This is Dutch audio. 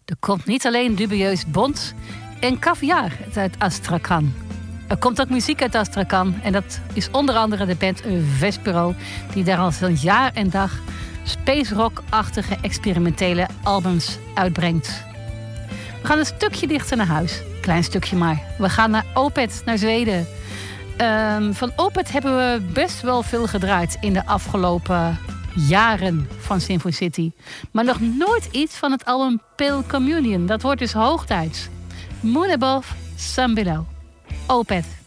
Er komt niet alleen dubieus bont en caviar uit Astrakhan. Er komt ook muziek uit Astrakhan. En dat is onder andere de band Vespero, die daar al sinds jaar en dag space rock-achtige experimentele albums uitbrengt. We gaan een stukje dichter naar huis. Klein stukje maar. We gaan naar Opeth, naar Zweden. Van Opeth hebben we best wel veel gedraaid in de afgelopen jaren van Symphony City. Maar nog nooit iets van het album Pale Communion. Dat wordt dus hoog tijd. Moon Above, Sun Below. Opeth.